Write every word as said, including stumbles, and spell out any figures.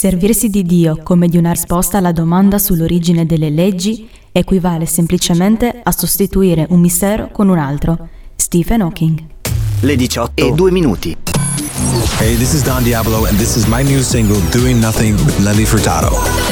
Servirsi di Dio come di una risposta alla domanda sull'origine delle leggi equivale semplicemente a sostituire un mistero con un altro. Stephen Hawking. Le diciotto e due minuti. Hey, this is Don Diablo and this is my new single Doing Nothing with Nelly Furtado.